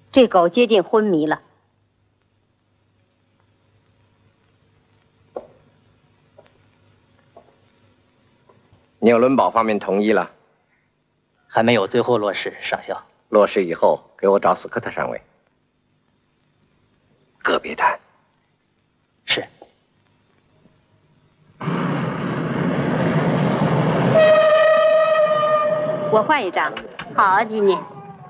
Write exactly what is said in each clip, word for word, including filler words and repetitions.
这狗接近昏迷了。 纽伦堡方面同意了， 还没有最后落实，上校。 落实以后给我找斯科特上尉。个别谈。 是。 我换一张。好啊，吉尼。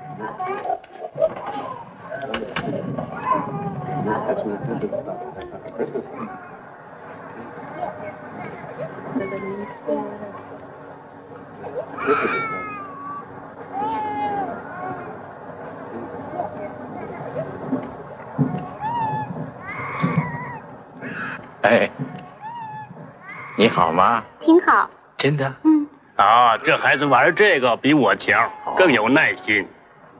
哎，你好吗？ 挺好。 真的？ 嗯。 啊，这孩子玩这个比我强，更有耐心。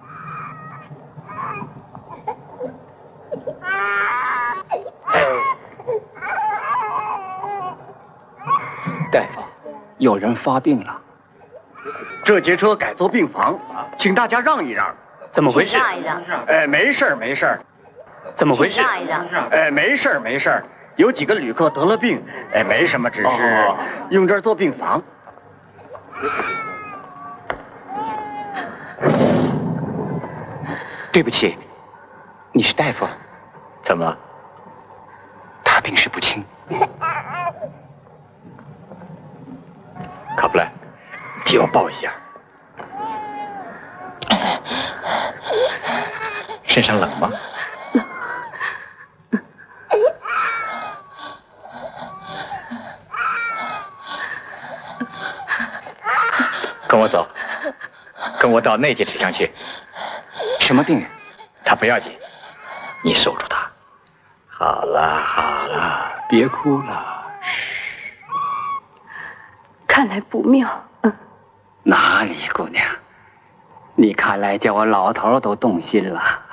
大夫，有人发病了。 这节车改做病房，请大家让一让。 怎么回事？ 让一让。 哎，没事儿没事儿。 怎么回事？ 让一让。 哎，没事儿没事儿。有几个旅客得了病，哎，没什么，只是用这儿做病房。 对不起，你是大夫？怎么了？他病势不轻。卡布莱，替我抱一下。身上冷吗？跟我走，跟我到内界车厢去。什么病？他不要紧，你守住他。好了好了，别哭了。 看来不妙。嗯。 哪里，姑娘？你看来叫我老头都动心了。